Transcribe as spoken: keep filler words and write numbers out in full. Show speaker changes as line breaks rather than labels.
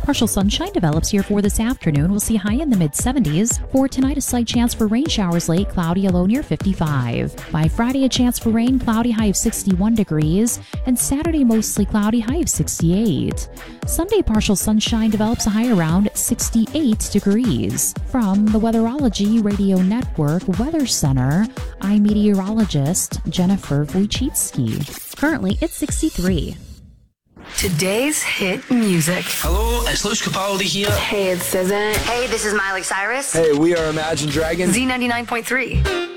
Partial sunshine develops here for this afternoon. We'll see high in the mid seventies. For tonight, a slight chance for rain showers late, cloudy, a low near fifty-five. By Friday, a chance for rain, cloudy, high of sixty-one degrees. And Saturday, mostly cloudy, high of sixty-eight. Sunday, partial sunshine develops a high around sixty-eight degrees. From the Weatherology Radio Network Weather Center, I'm meteorologist Jennifer Wojcicki. Currently, it's sixty-three.
Today's hit music.
Hello, it's Luce Capaldi here.
Hey, it's S Z A. Hey, this is Miley Cyrus.
Hey, we are Imagine Dragons.
Z ninety-nine point three.